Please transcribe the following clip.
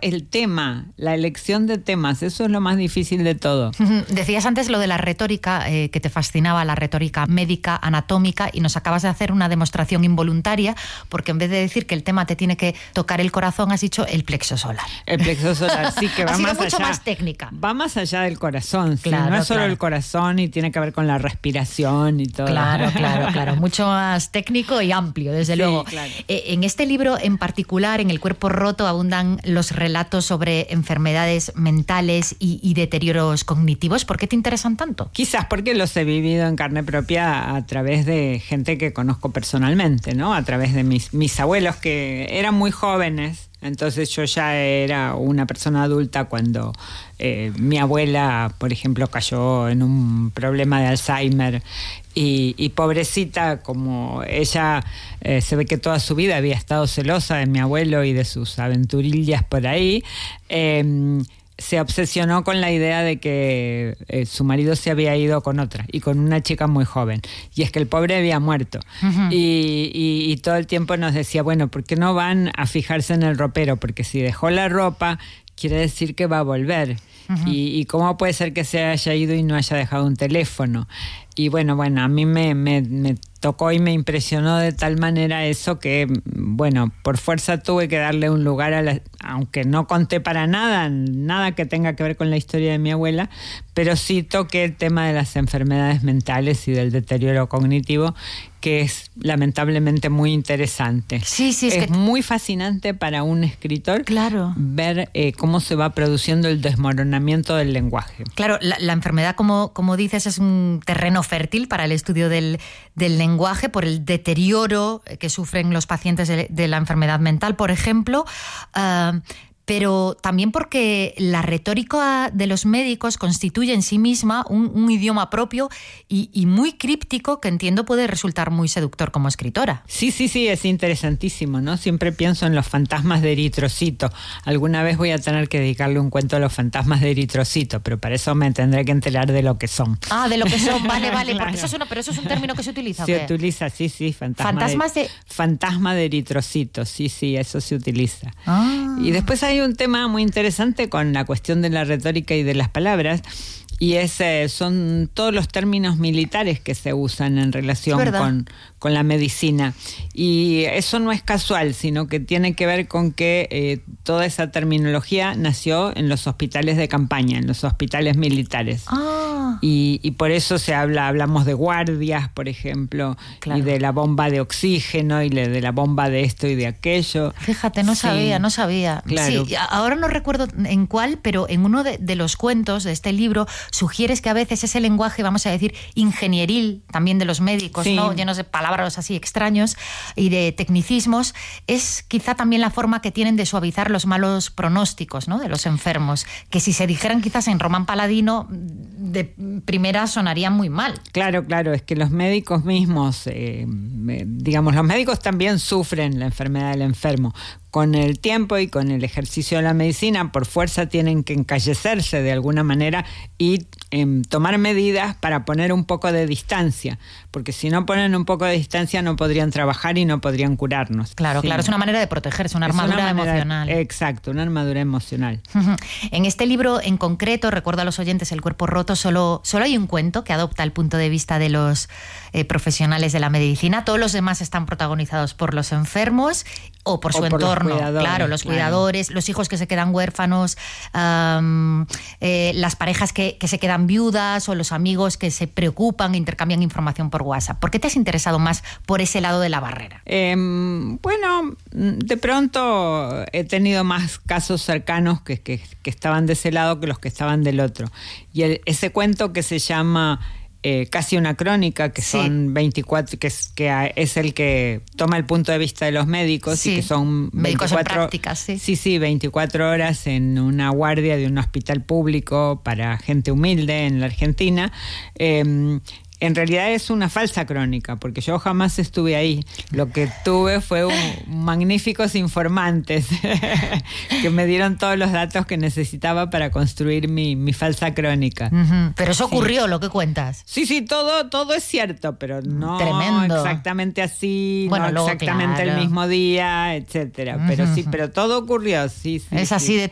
el tema, la elección de temas, eso es lo más difícil de todo. Decías antes lo de la retórica, que te fascinaba, la retórica médica, anatómica, y nos acabas de hacer una demostración involuntaria, porque en vez de decir que el tema te tiene que tocar el corazón, has dicho el plexo solar. El plexo solar, sí, que va ha sido más mucho allá. más técnica. Va más allá del corazón, sí, Claro, no es solo claro. el corazón y tiene que ver con la respiración y todo. Claro. Mucho más técnico y amplio, desde luego. Claro. En este libro en particular, en El cuerpo roto, abundan los relatos sobre enfermedades mentales y deterioros cognitivos. ¿Por qué te interesan tanto? Quizás porque los he vivido en carne propia a través de gente que conozco personalmente, ¿no? A través de mis abuelos, que eran muy jóvenes. Entonces yo ya era una persona adulta cuando mi abuela, por ejemplo, cayó en un problema de Alzheimer y pobrecita, como ella se ve que toda su vida había estado celosa de mi abuelo y de sus aventurillas por ahí, se obsesionó con la idea de que su marido se había ido con otra y con una chica muy joven, y es que el pobre había muerto. Uh-huh. Y todo el tiempo nos decía, bueno, ¿por qué no van a fijarse en el ropero? Porque si dejó la ropa quiere decir que va a volver. Uh-huh. Y cómo puede ser que se haya ido y no haya dejado un teléfono. Y bueno, a mí me tocó y me impresionó de tal manera eso que, bueno, por fuerza tuve que darle un lugar aunque no conté para nada que tenga que ver con la historia de mi abuela, pero sí toqué el tema de las enfermedades mentales y del deterioro cognitivo, que es lamentablemente muy interesante. Sí, es muy fascinante para un escritor, claro, ver cómo se va produciendo el desmoronamiento del lenguaje. Claro, la enfermedad, como dices, es un terreno fértil para el estudio del lenguaje por el deterioro que sufren los pacientes de la enfermedad mental, por ejemplo. Pero también porque la retórica de los médicos constituye en sí misma un idioma propio y muy críptico, que entiendo puede resultar muy seductor como escritora. Sí, es interesantísimo, ¿no? Siempre pienso en los fantasmas de Eritrocito. Alguna vez voy a tener que dedicarle un cuento a los fantasmas de Eritrocito, pero para eso me tendré que enterar de lo que son. Ah, de lo que son, vale, Claro. Porque pero eso es un término que se utiliza. Se utiliza, sí, fantasma de Eritrocito, sí, eso se utiliza. Ah. Y después hay un tema muy interesante con la cuestión de la retórica y de las palabras, y son todos los términos militares que se usan en relación con la medicina. Y eso no es casual, sino que tiene que ver con que toda esa terminología nació en los hospitales de campaña, en los hospitales militares. Ah. Y por eso hablamos de guardias, por ejemplo, claro, y de la bomba de oxígeno y de la bomba de esto y de aquello. Fíjate, no sabía. Claro. Sí, ahora no recuerdo en cuál, pero en uno de los cuentos de este libro sugieres que a veces ese lenguaje, vamos a decir, ingenieril, también de los médicos, ¿no? Llenos de palabras así extraños y de tecnicismos, es quizá también la forma que tienen de suavizar los malos pronósticos, ¿no?, de los enfermos, que si se dijeran quizás en Román Paladino, de primera sonarían muy mal. Claro, es que los médicos mismos, los médicos también sufren la enfermedad del enfermo. Con el tiempo y con el ejercicio de la medicina, por fuerza tienen que encallecerse de alguna manera y tomar medidas para poner un poco de distancia, porque si no ponen un poco de distancia no podrían trabajar y no podrían curarnos. Claro, es una manera de protegerse, una armadura emocional. Exacto, una armadura emocional. En este libro en concreto, recuerdo a los oyentes, El cuerpo roto, solo hay un cuento que adopta el punto de vista de los profesionales de la medicina. Todos los demás están protagonizados por los enfermos o por su entorno. Los cuidadores, los hijos que se quedan huérfanos, las parejas que se quedan viudas, o los amigos que se preocupan e intercambian información por WhatsApp. ¿Por qué te has interesado más por ese lado de la barrera? De pronto he tenido más casos cercanos que estaban de ese lado que los que estaban del otro. Y ese cuento que se llama Casi una crónica, que son 24, que es el que toma el punto de vista de los médicos, y que son 24 médicos en prácticas, 24 horas en una guardia de un hospital público para gente humilde en la Argentina. En realidad es una falsa crónica, porque yo jamás estuve ahí. Lo que tuve fue magníficos informantes que me dieron todos los datos que necesitaba para construir mi falsa crónica. Pero eso ocurrió, lo que cuentas. Sí, todo es cierto, pero no Tremendo. Exactamente así, bueno, no exactamente el mismo día, etcétera. Pero todo ocurrió, sí. Es así de